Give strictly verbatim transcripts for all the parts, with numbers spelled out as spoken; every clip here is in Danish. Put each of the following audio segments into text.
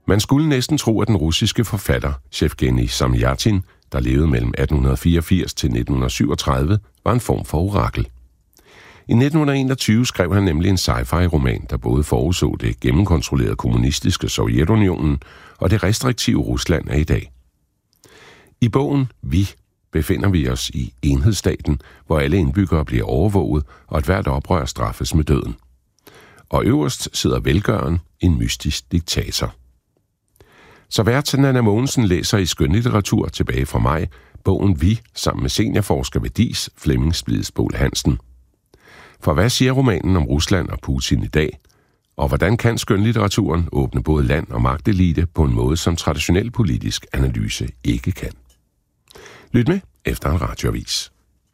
Man skulle næsten tro, at den russiske forfatter Jevgenij Zamjatin, der levede mellem atten fireogfirs til nitten syvogtredive, var en form for orakel. I nitten enogtyve skrev han nemlig en sci-fi-roman, der både forudså det gennemkontrollerede kommunistiske Sovjetunionen og det restriktive Rusland af i dag. I bogen Vi befinder vi os i enhedsstaten, hvor alle indbyggere bliver overvåget, og et hvert oprør straffes med døden. Og øverst sidder velgøren, en mystisk diktator. Så vært Nanna Mogensen læser i skønlitteratur tilbage fra maj bogen Vi sammen med seniorforsker ved D I S, Flemming Splidsboel Hansen. For hvad siger romanen om Rusland og Putin i dag? Og hvordan kan skønlitteraturen åbne både land og magtelite på en måde, som traditionel politisk analyse ikke kan? Lyt med efter en radioavis.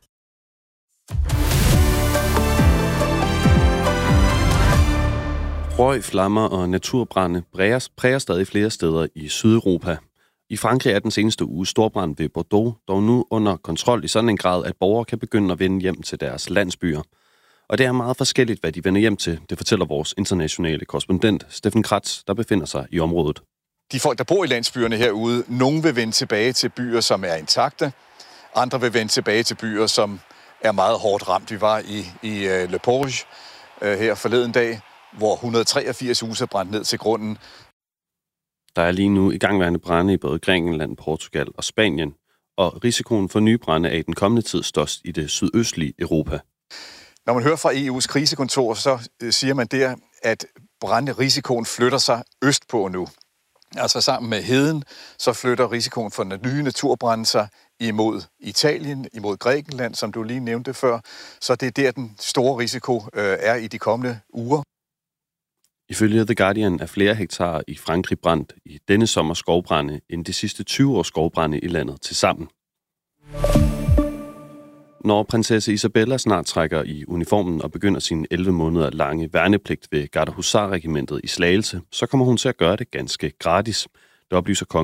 Røg, flammer og naturbrande præger, præger stadig flere steder i Sydeuropa. I Frankrig er den seneste uge storbrand ved Bordeaux dog nu under kontrol i sådan en grad, at borgere kan begynde at vende hjem til deres landsbyer. Og det er meget forskelligt, hvad de vender hjem til, det fortæller vores internationale korrespondent Steffen Kratz, der befinder sig i området. De folk, der bor i landsbyerne herude, nogen vil vende tilbage til byer, som er intakte. Andre vil vende tilbage til byer, som er meget hårdt ramt. Vi var i, i uh, Le Porge uh, her forleden dag, hvor et hundrede og treogfirs huse er brændt ned til grunden. Der er lige nu igangværende brande i både Grækenland, Portugal og Spanien, og risikoen for nye brande er i den kommende tid størst i det sydøstlige Europa. Når man hører fra E U's krisekontor, så uh, siger man der, at brandrisikoen flytter sig østpå nu. Altså sammen med heden, så flytter risikoen for den nye naturbrænde sig imod Italien, imod Grækenland, som du lige nævnte før. Så det er der, den store risiko øh, er i de kommende uger. Ifølge The Guardian er flere hektarer i Frankrig brændt i denne sommer skovbrænde end de sidste tyve års skovbrænde i landet til sammen. Når prinsesse Isabella snart trækker i uniformen og begynder sin elleve måneder lange værnepligt ved Gardehusarregimentet i Slagelse, så kommer hun til at gøre det ganske gratis. Det oplyser kongen